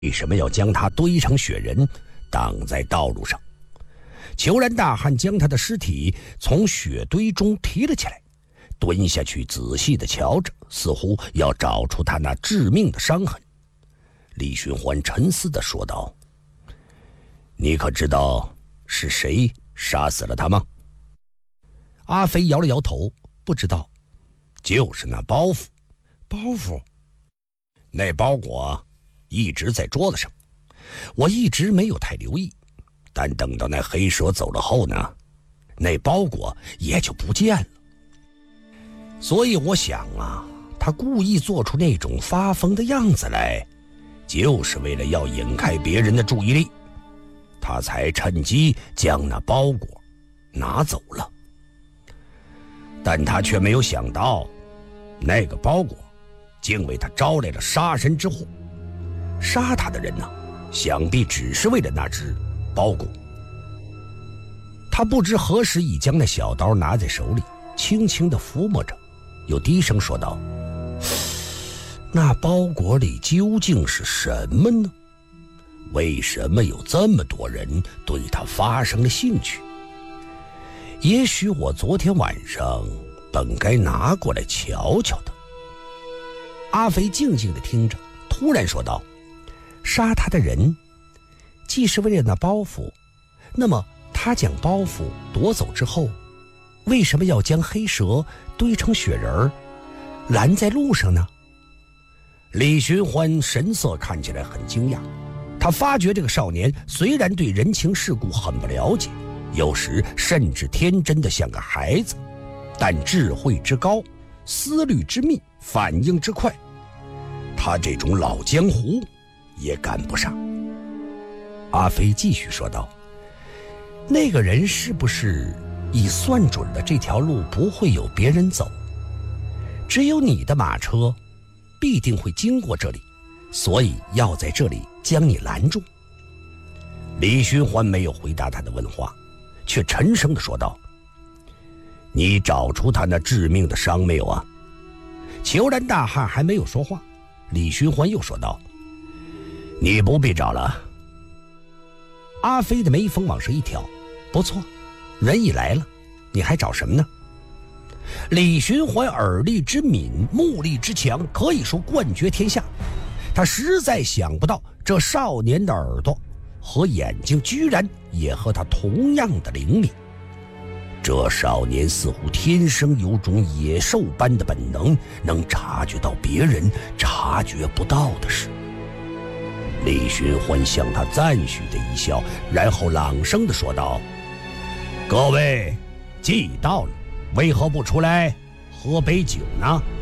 为什么要将他堆成雪人，挡在道路上？虬髯大汉将他的尸体从雪堆中提了起来，蹲下去仔细地瞧着，似乎要找出他那致命的伤痕。李寻欢沉思地说道：“你可知道是谁杀死了他吗？”阿飞摇了摇头，不知道。就是那包袱。包袱？那包裹一直在桌子上，我一直没有太留意，但等到那黑蛇走了后呢，那包裹也就不见了。所以我想啊，他故意做出那种发疯的样子来，就是为了要引开别人的注意力，他才趁机将那包裹拿走了。但他却没有想到，那个包裹竟为他招来了杀身之祸。杀他的人呢，想必只是为了那只包裹。他不知何时已将那小刀拿在手里，轻轻地抚摸着，又低声说道：“那包裹里究竟是什么呢？为什么有这么多人对他发生了兴趣？也许我昨天晚上本该拿过来瞧瞧的。”阿飞静静地听着，突然说道：“杀他的人既是为了那包袱，那么他将包袱夺走之后，为什么要将黑蛇堆成雪人儿，拦在路上呢？”李寻欢神色看起来很惊讶，他发觉这个少年虽然对人情世故很不了解，有时甚至天真的像个孩子，但智慧之高，思虑之密，反应之快，他这种老江湖也赶不上。阿飞继续说道：“那个人是不是已算准了这条路不会有别人走，只有你的马车必定会经过这里，所以要在这里将你拦住？”李寻欢没有回答他的问话，却沉声地说道：“你找出他那致命的伤没有啊？”虬髯大汉还没有说话，李寻欢又说道：“你不必找了。”阿飞的眉峰往上一挑：“不错，人已来了，你还找什么呢？”李寻欢耳力之敏，目力之强，可以说冠绝天下。他实在想不到，这少年的耳朵和眼睛居然也和他同样的灵敏。这少年似乎天生有种野兽般的本能，能察觉到别人察觉不到的事。李寻欢向他赞许的一笑，然后朗声地说道：“各位既到了，为何不出来喝杯酒呢？”